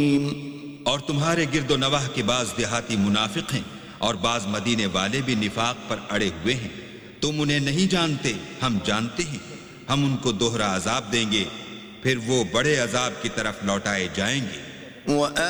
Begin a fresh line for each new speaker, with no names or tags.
और तुम्हारे गिरदो नवाह के बाज देहाती मुनाफिक हैं और बाज मदीने वाले भी निफाक पर अड़े हुए हैं। तुम उन्हें नहीं जानते, हम जानते हैं। हम उनको दोहरा अजाब देंगे, फिर वो बड़े अजाब की तरफ लौटाए जाएंगे।